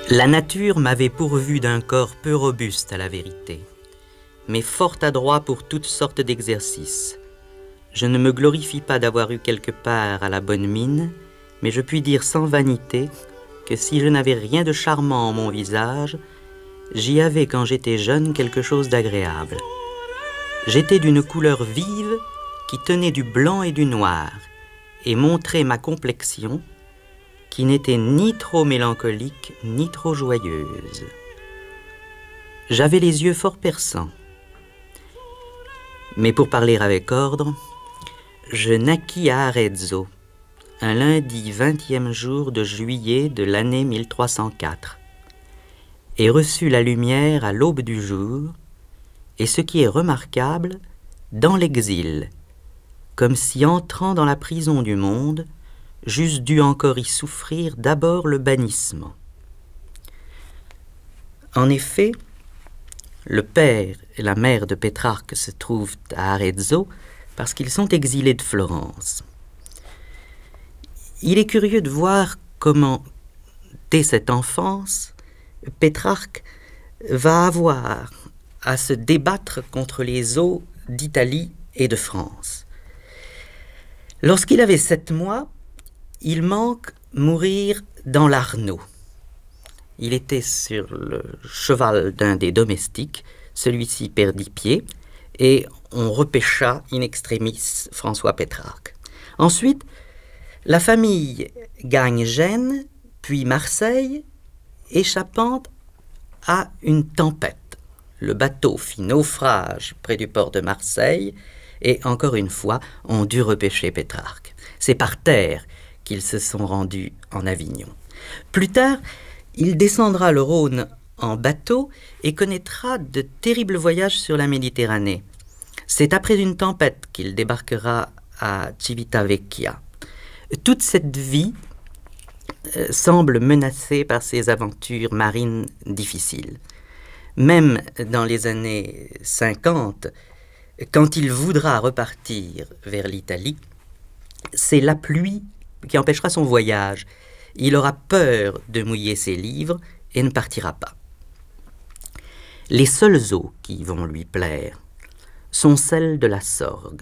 La nature m'avait pourvu d'un corps peu robuste à la vérité, mais fort adroit pour toutes sortes d'exercices. Je ne me glorifie pas d'avoir eu quelque part à la bonne mine, mais je puis dire sans vanité que si je n'avais rien de charmant en mon visage, j'y avais quand j'étais jeune quelque chose d'agréable. J'étais d'une couleur vive qui tenait du blanc et du noir, et montrait ma complexion, qui n'était ni trop mélancolique, ni trop joyeuse. J'avais les yeux fort perçants. Mais pour parler avec ordre, je naquis à Arezzo, un lundi 20e jour de juillet de l'année 1304, et reçus la lumière à l'aube du jour, et ce qui est remarquable, dans l'exil, comme si entrant dans la prison du monde, j'eusse dû encore y souffrir d'abord le bannissement. En effet, le père et la mère de Pétrarque se trouvent à Arezzo parce qu'ils sont exilés de Florence. Il est curieux de voir comment, dès cette enfance, Pétrarque va avoir à se débattre contre les eaux d'Italie et de France. Lorsqu'il avait 7 mois, il manque mourir dans l'Arno. Il était sur le cheval d'un des domestiques, celui-ci perdit pied, et on repêcha in extremis François Pétrarque. Ensuite, la famille gagne Gênes, puis Marseille, échappant à une tempête. Le bateau fit naufrage près du port de Marseille, et encore une fois, on dut repêcher Pétrarque. C'est par terre qu'ils se sont rendus en Avignon. Plus tard, il descendra le Rhône en bateau et connaîtra de terribles voyages sur la Méditerranée. C'est après une tempête qu'il débarquera à Civitavecchia. Toute cette vie semble menacée par ces aventures marines difficiles. Même dans les années 50, quand il voudra repartir vers l'Italie, c'est la pluie qui empêchera son voyage. Il aura peur de mouiller ses livres et ne partira pas. Les seules eaux qui vont lui plaire sont celles de la Sorgue.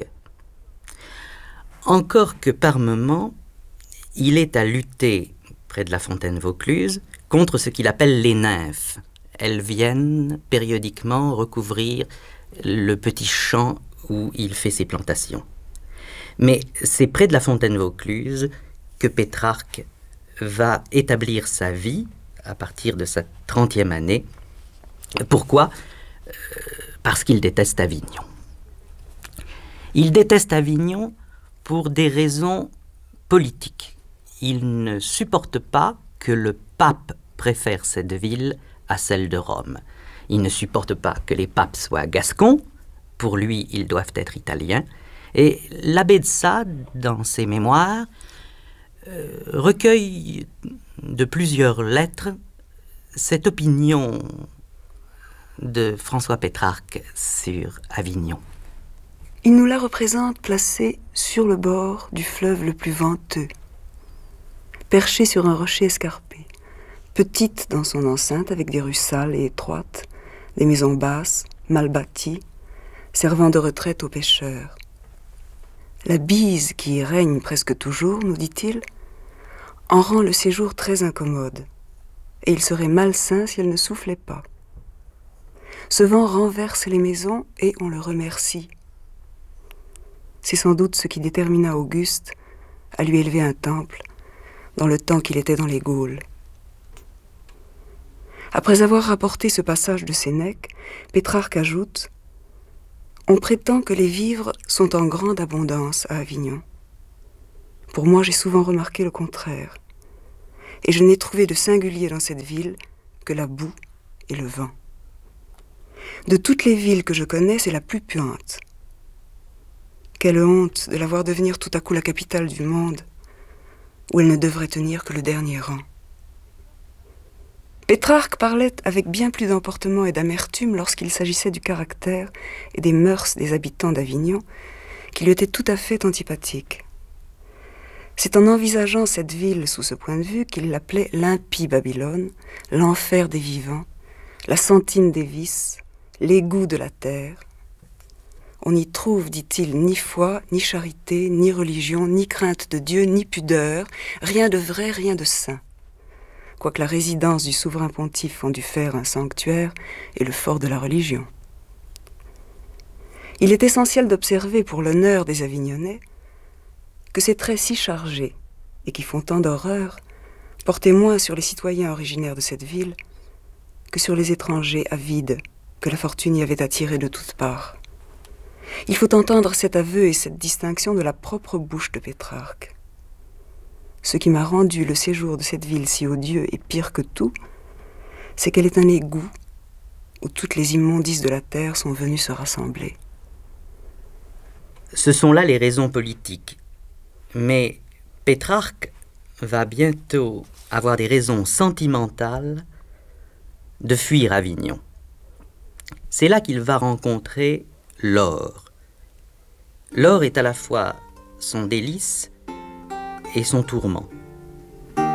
Encore que par moments, il est à lutter près de la fontaine Vaucluse contre ce qu'il appelle les nymphes. Elles viennent périodiquement recouvrir le petit champ où il fait ses plantations. Mais c'est près de la fontaine Vaucluse que Pétrarque va établir sa vie à partir de sa 30e année. Pourquoi ? Parce qu'il déteste Avignon. Il déteste Avignon pour des raisons politiques. Il ne supporte pas que le pape préfère cette ville à celle de Rome. Il ne supporte pas que les papes soient gascons. Pour lui, ils doivent être italiens. Et l'abbé de Sade, dans ses mémoires, recueille de plusieurs lettres cette opinion de François Pétrarque sur Avignon. Il nous la représente placée sur le bord du fleuve le plus venteux, perchée sur un rocher escarpé, petite dans son enceinte avec des rues sales et étroites, des maisons basses, mal bâties, servant de retraite aux pêcheurs. La bise qui y règne presque toujours, nous dit-il, en rend le séjour très incommode, et il serait malsain si elle ne soufflait pas. Ce vent renverse les maisons et on le remercie. C'est sans doute ce qui détermina Auguste à lui élever un temple dans le temps qu'il était dans les Gaules. Après avoir rapporté ce passage de Sénèque, Pétrarque ajoute « On prétend que les vivres sont en grande abondance à Avignon. Pour moi, j'ai souvent remarqué le contraire. Et je n'ai trouvé de singulier dans cette ville que la boue et le vent. De toutes les villes que je connais, c'est la plus puante. Quelle honte de la voir devenir tout à coup la capitale du monde, où elle ne devrait tenir que le dernier rang. » Pétrarque parlait avec bien plus d'emportement et d'amertume lorsqu'il s'agissait du caractère et des mœurs des habitants d'Avignon, qui lui étaient tout à fait antipathiques. C'est en envisageant cette ville sous ce point de vue qu'il l'appelait l'impie Babylone, l'enfer des vivants, la sentine des vices, l'égout de la terre. On n'y trouve, dit-il, ni foi, ni charité, ni religion, ni crainte de Dieu, ni pudeur, rien de vrai, rien de saint. Quoique la résidence du souverain pontife en dût faire un sanctuaire et le fort de la religion. Il est essentiel d'observer pour l'honneur des Avignonnais que ces traits si chargés et qui font tant d'horreur portaient moins sur les citoyens originaires de cette ville que sur les étrangers avides que la fortune y avait attirés de toutes parts. Il faut entendre cet aveu et cette distinction de la propre bouche de Pétrarque. Ce qui m'a rendu le séjour de cette ville si odieux et pire que tout, c'est qu'elle est un égout où toutes les immondices de la terre sont venues se rassembler. Ce sont là les raisons politiques. Mais Pétrarque va bientôt avoir des raisons sentimentales de fuir Avignon. C'est là qu'il va rencontrer Laure. Laure est à la fois son délice et son tourment.